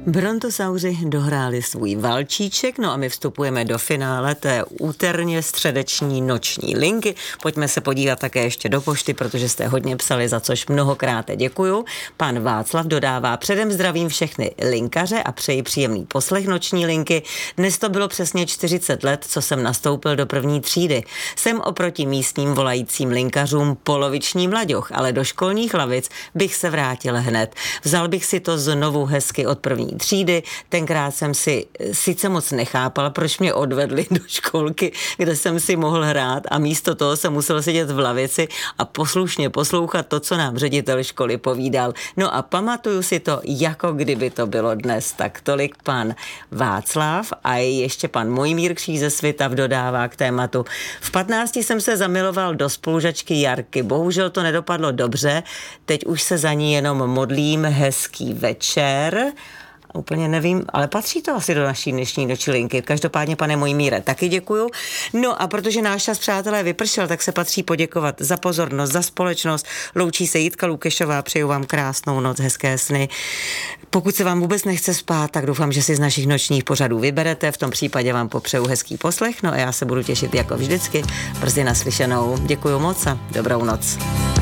Brontosauři dohráli svůj valčíček, no a my vstupujeme do finále té úterně středeční noční linky. Pojďme se podívat také ještě do pošty, protože jste hodně psali, za což mnohokrát děkuju. Pan Václav dodává: předem zdravím všechny linkaře a přeji příjemný poslech noční linky. Dnes to bylo přesně 40 let, co jsem nastoupil do první třídy. Jsem oproti místním volajícím linkařům poloviční mlaďoch, ale do školních lavic bych se vrátil hned. Vzal bych si to znovu hezky od první třídy. Tenkrát jsem si sice moc nechápal, proč mě odvedli do školky, kde jsem si mohl hrát, a místo toho jsem musel sedět v lavici a poslušně poslouchat to, co nám ředitel školy povídal. No a pamatuju si to, jako kdyby to bylo dnes. Tak tolik pan Václav. A ještě pan Mojmír Kříž ze Svitav dodává k tématu: v 15 jsem se zamiloval do spolužačky Jarky. Bohužel to nedopadlo dobře. Teď už se za ní jenom modlím. Hezký večer. Úplně nevím, ale patří to asi do naší dnešní noční linky. Každopádně, pane Mojmíre, taky děkuju. No a protože náš čas, přátelé, vypršel, tak se patří poděkovat za pozornost, za společnost. Loučí se Jitka Lukešová, přeju vám krásnou noc, hezké sny. Pokud se vám vůbec nechce spát, tak doufám, že si z našich nočních pořadů vyberete. V tom případě vám popřeju hezký poslech, no a já se budu těšit jako vždycky. Brzy naslyšenou. Děkuju moc a dobrou noc.